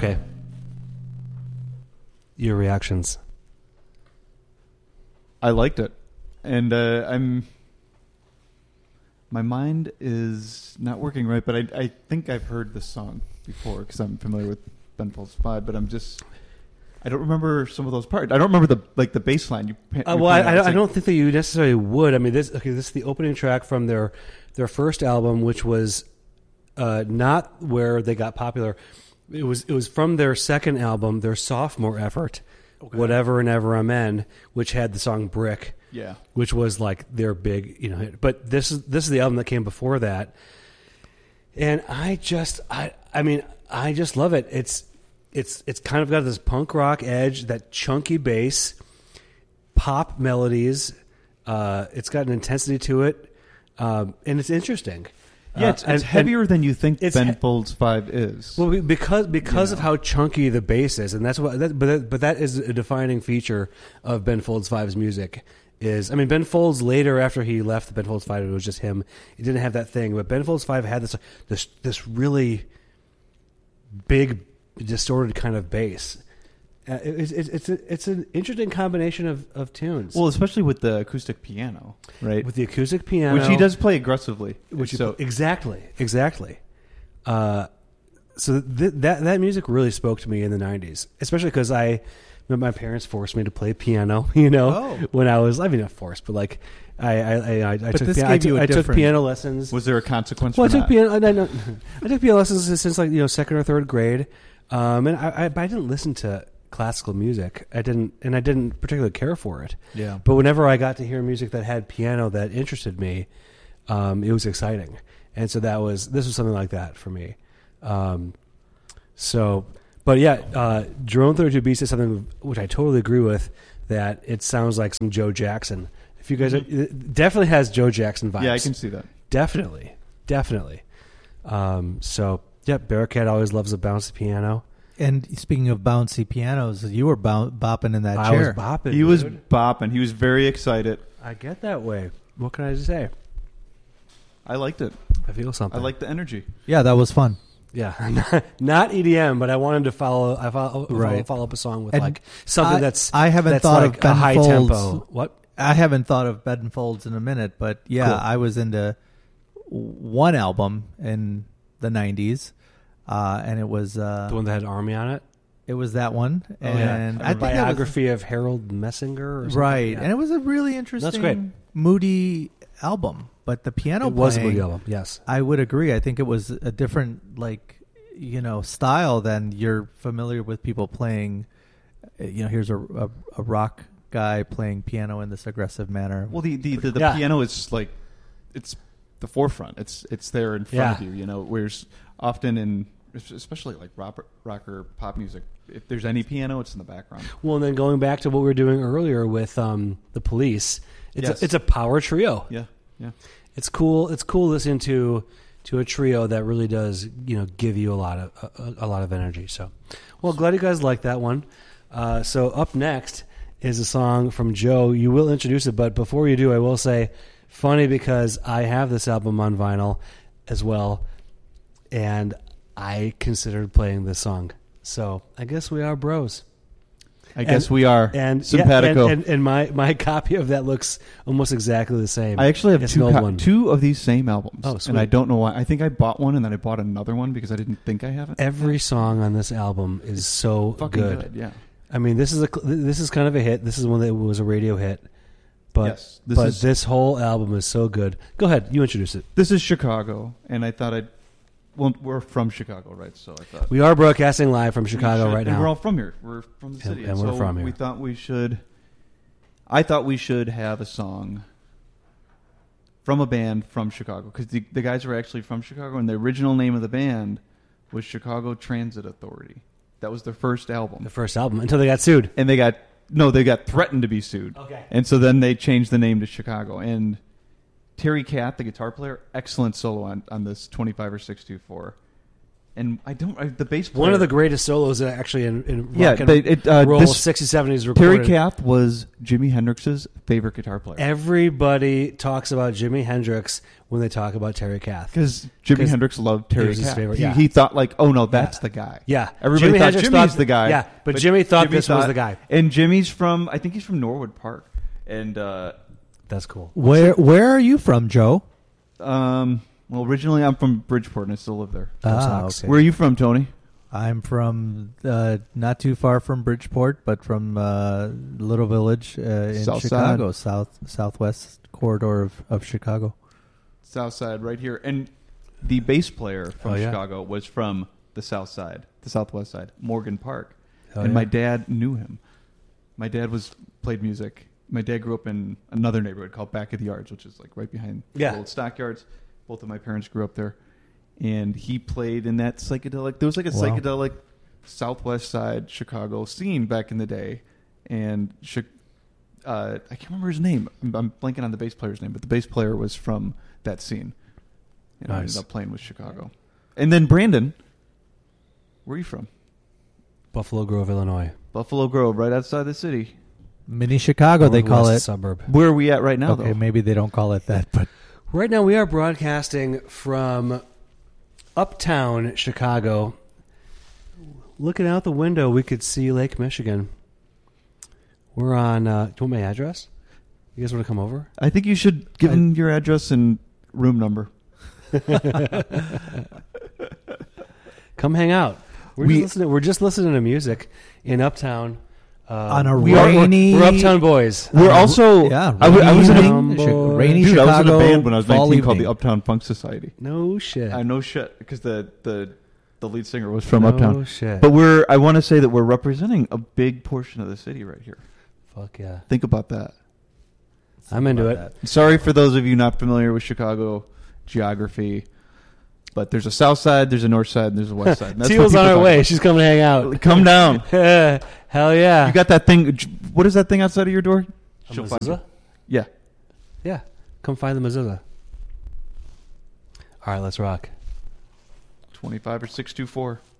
Okay. Your reactions. I liked it, and my mind is not working right, but I think I've heard this song before because I'm familiar with Ben Folds 5, but I don't remember some of those parts. I don't remember the bass line. I don't think that you necessarily would. I mean, this is the opening track from their first album, which was not where they got popular. It was from their second album, their sophomore effort, Whatever and Ever Amen, which had the song Brick, which was like their big hit. But this is the album that came before that, and I just love it. It's kind of got this punk rock edge, that chunky bass, pop melodies. It's got an intensity to it, and it's interesting. Yeah, it's heavier than you think Ben Folds 5 is. Well, because of how chunky the bass is, and that's what. But that is a defining feature of Ben Folds 5's music. Ben Folds later, after he left the Ben Folds 5, it was just him. He didn't have that thing, but Ben Folds 5 had this really big, distorted kind of bass. It's an interesting combination of tunes. Well, especially with the acoustic piano, right? With the acoustic piano, which he does play aggressively. Exactly. So that music really spoke to me in the 90s, especially because my parents forced me to play piano. When I was, not forced, but like I took piano lessons. Was there a consequence? Well, I took piano lessons since second or third grade, and I didn't listen to classical music. I didn't particularly care for it. Yeah. But whenever I got to hear music that had piano that interested me, it was exciting. And so this was something like that for me. Drone 32 Beats is something which I totally agree with, that it sounds like some Joe Jackson. If you guys it definitely has Joe Jackson vibes. Yeah, I can see that. Definitely. Bearcat always loves a bouncy piano. And speaking of bouncy pianos, you were bopping in that chair. I was bopping. He was bopping. He was very excited. I get that way. What can I say? I liked it. I feel something. I liked the energy. Yeah, that was fun. Yeah, not EDM, but I wanted to follow up a song with something that's I haven't thought of Ben high Folds. tempo. What? I haven't thought of Ben Folds in a minute, but yeah, cool. I was into one album in the 90s. And it was the one that had Army on it. It was that one, and I think biography of Harold Messinger, or something. Right? Yeah. And it was a really interesting, moody album. But the piano was a moody album. Yes, I would agree. I think it was a different, style than you're familiar with people playing. Here's a rock guy playing piano in this aggressive manner. Well, the piano is it's the forefront. It's there in front of you. Whereas often especially like rock or pop music, if there's any piano, it's in the background. Well, and then going back to what we were doing earlier with the Police, it's a power trio. Yeah. It's cool. It's cool listening to a trio that really does give you a lot of energy. So, well, glad you guys like that one. So up next is a song from Joe. You will introduce it, but before you do, I will say, funny because I have this album on vinyl as well, and I considered playing this song. So I guess we are bros. I guess we are. And simpatico. And my copy of that looks almost exactly the same. I actually have two of these same albums. Oh, sweet. And I don't know why. I think I bought one and then I bought another one because I didn't think I have it. Every song on this album is so fucking good. Yeah. I mean, this is kind of a hit. This is one that was a radio hit. But yes, this whole album is so good. Go ahead, you introduce it. This is Chicago, and I thought we're from Chicago, right? So I thought we are broadcasting live from Chicago right now. We're all from here. We're from the city, and we're from here. We thought we should. I thought we should have a song from a band from Chicago because the guys were actually from Chicago, and the original name of the band was Chicago Transit Authority. That was their first album. The first album until they got sued, and they got threatened to be sued. Okay, and so then they changed the name to Chicago and. Terry Kath, the guitar player, excellent solo on this 25 or 624. And the bass player. One of the greatest solos actually in rock Yeah, and roll this 60s, 70s recorded. Terry Kath was Jimi Hendrix's favorite guitar player. Everybody talks about Jimi Hendrix when they talk about Terry Kath. Because Jimi Hendrix loved he Terry was his Kath. favorite, yeah. He thought like, oh no, that's the guy. Yeah. Everybody Jimi thought Hendrix Jimmy's thought- the guy. yeah, but Jimmy thought this was the guy. And Jimmy's from, I think he's from Norwood Park. And, That's cool. Where are you from, Joe? well, originally I'm from Bridgeport and I still live there. Sox. Okay. Where are you from, Tony? I'm from not too far from Bridgeport, but from Little Village in South Chicago, southwest corridor of Chicago. South Side, right here. And the bass player from Oh, yeah. Chicago was from the South Side, the Southwest Side, Morgan Park. Oh, and yeah. my dad knew him. My dad played music. My dad grew up in another neighborhood called Back of the Yards, which is like right behind Yeah. the old stockyards. Both of my parents grew up there. And he played in that psychedelic, there was like a Wow. psychedelic Southwest Side Chicago scene back in the day. And I can't remember his name. I'm blanking on the bass player's name, but the bass player was from that scene. And I Nice. ended up playing with Chicago. And then Brandon, where are you from? Buffalo Grove, Illinois. Buffalo Grove, right outside the city. Mini Chicago, they call Northwest it. suburb. Where are we at right now, Okay, though? maybe they don't call it that, but Right now, we are broadcasting from uptown Chicago. Looking out the window, we could see Lake Michigan. We're on. Do you want my address? You guys want to come over? I think you should give him your address and room number. Come hang out. We- We're just listening to music in uptown. on a we are- rainy, We're uptown boys. We're also. yeah, I was in a evening, rainy dude, Chicago. I was in a band when I was fall 19 called the evening. Uptown Funk Society. No shit. I know shit because the lead singer was from no Uptown. shit. But I want to say that we're representing a big portion of the city right here. Fuck yeah. Think about that. I'm into it. About Sorry for those of you not familiar with Chicago geography, but there's a south side, there's a north side, and there's a west side. And that's what Teal's on people her talk way. about. She's coming to hang out. Come down. Hell yeah. You got that thing. What is that thing outside of your door? A She'll find mezuzah? you. Yeah. Yeah. Come find the mezuzah. All right, let's rock. 25 or 624.